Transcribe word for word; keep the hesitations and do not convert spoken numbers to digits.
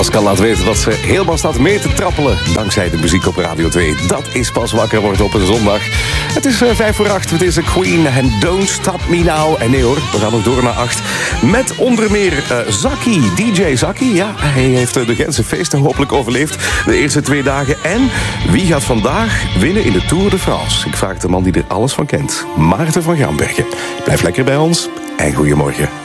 Pascal laat weten dat ze helemaal staat mee te trappelen dankzij de muziek op Radio twee. Dat is pas wakker wordt op een zondag. Het is uh, vijf voor acht, het is een Queen en Don't Stop Me Now. En nee hoor, we gaan nog door naar acht. Met onder meer uh, Zaki, D J Zaki. Ja, hij heeft uh, de Gentse feesten hopelijk overleefd de eerste twee dagen. En wie gaat vandaag winnen in de Tour de France? Ik vraag de man die er alles van kent, Maarten van Gambergen. Blijf lekker bij ons en goedemorgen.